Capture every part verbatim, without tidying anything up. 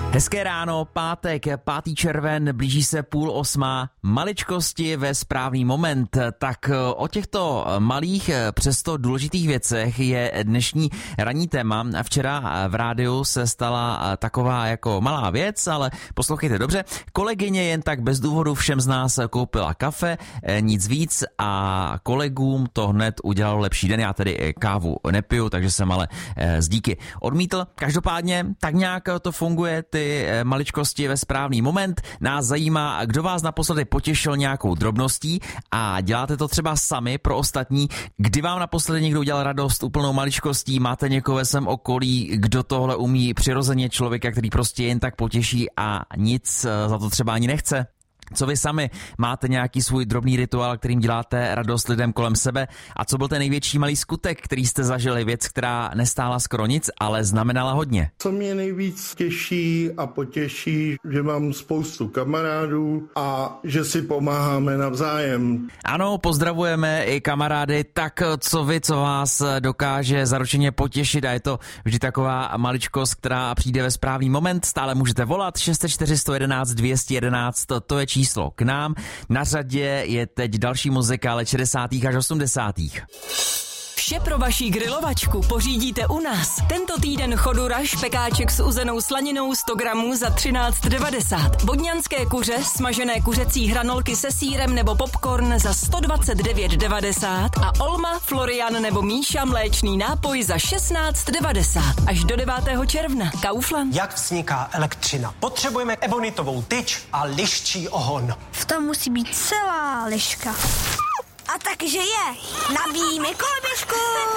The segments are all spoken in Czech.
Hezké ráno, pátek, pátý červen, blíží se půl osmá, maličkosti ve správný moment. Tak o těchto malých, přesto důležitých věcech je dnešní ranní téma. Včera v rádiu se stala taková jako malá věc, ale poslouchejte dobře. Kolegyně jen tak bez důvodu všem z nás koupila kafe, nic víc, a kolegům to hned udělalo lepší den. Já tedy kávu nepiju, takže jsem ale z díky odmítl. Každopádně tak nějak to funguje, ty maličkosti ve správný moment. Nás zajímá, kdo vás naposledy potěšil nějakou drobností a děláte to třeba sami pro ostatní. Kdy vám naposledy někdo udělal radost úplnou maličkostí? Máte někoho ve svém okolí, kdo tohle umí přirozeně, člověka, který prostě jen tak potěší a nic za to třeba ani nechce? Co vy sami? Máte nějaký svůj drobný rituál, kterým děláte radost lidem kolem sebe? A co byl ten největší malý skutek, který jste zažili? Věc, která nestála skoro nic, ale znamenala hodně. Co mě nejvíc těší a potěší, že mám spoustu kamarádů a že si pomáháme navzájem. Ano, pozdravujeme i kamarády. Tak co vy, co vás dokáže zaručeně potěšit, a je to vždy taková maličkost, která přijde ve správný moment. Stále můžete volat šest čtyři jedna jedna dvě jedna jedna, to je číslo k nám. Na řadě je teď další muzika let šedesátých až osmdesátých. Vše pro vaši grilovačku pořídíte u nás. Tento týden chodura, špekáček s uzenou slaninou sto gramů za třináct devadesát. Vodňanské kuře, smažené kuřecí hranolky se sýrem nebo popcorn za sto dvacet devět devadesát a Olma, Florian nebo Míša mléčný nápoj za šestnáct devadesát. Až do devátého června. Kaufland. Jak vzniká elektřina? Potřebujeme ebonitovou tyč a liščí ohon. V tom musí být celá liška. A takže je. Nabíjíme koloběžku.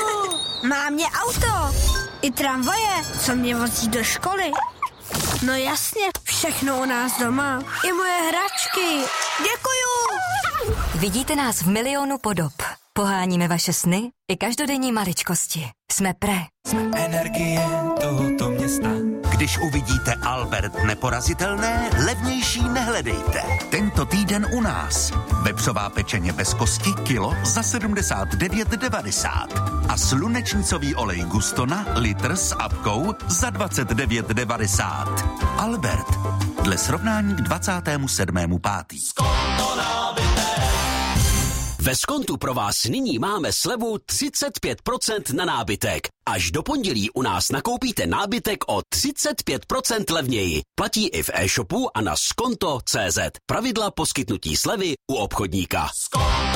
Mám mě auto. I tramvaje, co mě vozí do školy. No jasně, všechno u nás doma. I moje hračky. Děkuju. Vidíte nás v milionu podob. Poháníme vaše sny i každodenní maličkosti. Jsme Pre. Jsme energie tohoto města. Když uvidíte Albert neporazitelné, levnější nehledejte. Tento týden u nás. Vepřová pečeně bez kosti kilo za sedmdesát devět devadesát. A slunečnicový olej Gustona litr s apkou za dvacet devět devadesát. Albert. Dle srovnání k dvacátému sedmému pátý Ve Skontu pro vás nyní máme slevu třicet pět procent na nábytek. Až do pondělí u nás nakoupíte nábytek o třicet pět procent levněji. Platí i v e-shopu a na skonto tečka cé zet. Pravidla poskytnutí slevy u obchodníka.